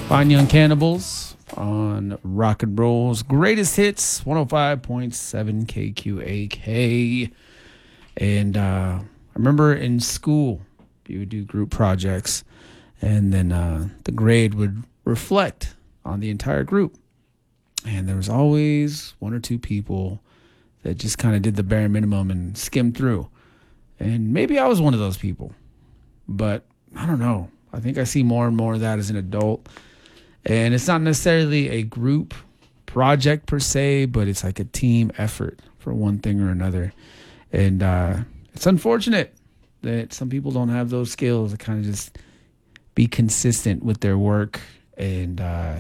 Fine Young Cannibals on Rock and Roll's Greatest Hits, 105.7 KQAK. And I remember in school, you would do group projects, and then the grade would reflect on the entire group. And there was always one or two people that just kind of did the bare minimum and skimmed through. And maybe I was one of those people, but I don't know. I think I see more and more of that as an adult. And it's not necessarily a group project per se, but it's like a team effort for one thing or another. And it's unfortunate that some people don't have those skills to kind of just be consistent with their work and,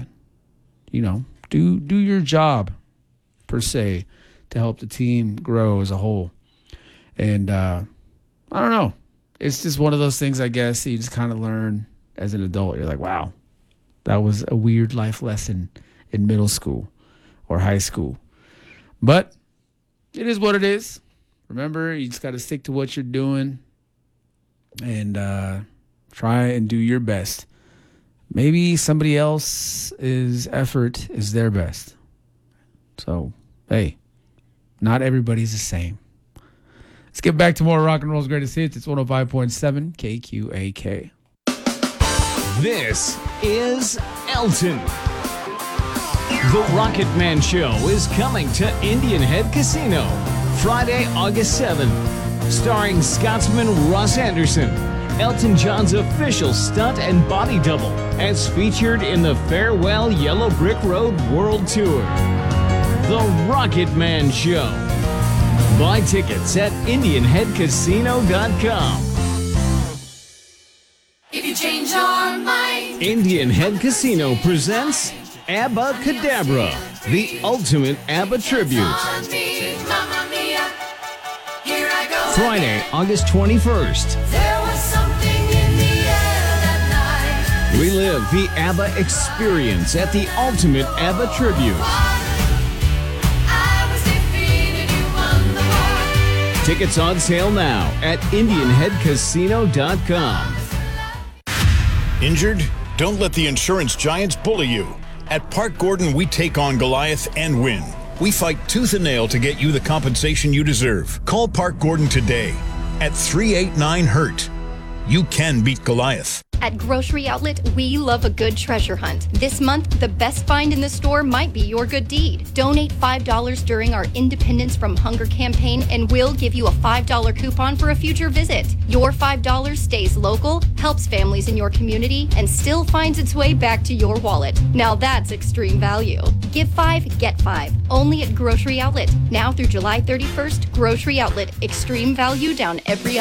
do your job per se to help the team grow as a whole. And I don't know. It's just one of those things, I guess, you just kind of learn as an adult. You're like, wow, that was a weird life lesson in middle school or high school. But it is what it is. Remember, you just got to stick to what you're doing and try and do your best. Maybe somebody else's effort is their best. So, hey, not everybody's the same. Let's get back to more Rock and Roll's Greatest Hits. It's 105.7 KQAK. This is Elton. The Rocket Man Show is coming to Indian Head Casino Friday, August 7th. Starring Scotsman Russ Anderson, Elton John's official stunt and body double, as featured in the Farewell Yellow Brick Road World Tour. The Rocket Man Show. Buy tickets at IndianHeadCasino.com. If you change your mind. Indian Head Casino presents ABBA Cadabra, the ultimate ABBA tribute. On me, Mamma Mia. Here I go Friday, again. August 21st. There was something in the air that night. Relive the ABBA experience at the ultimate ABBA tribute. I was defeated, you won the war. Tickets on sale now at IndianHeadCasino.com. Injured? Don't let the insurance giants bully you. At Park Gordon, we take on Goliath and win. We fight tooth and nail to get you the compensation you deserve. Call Park Gordon today at 389-HURT. You can beat Goliath. At Grocery Outlet, we love a good treasure hunt. This month, the best find in the store might be your good deed. Donate $5 during our Independence from Hunger campaign, and we'll give you a $5 coupon for a future visit. Your $5 stays local, helps families in your community, and still finds its way back to your wallet. Now that's extreme value. Give 5, get 5. Only at Grocery Outlet. Now through July 31st, Grocery Outlet. Extreme value down every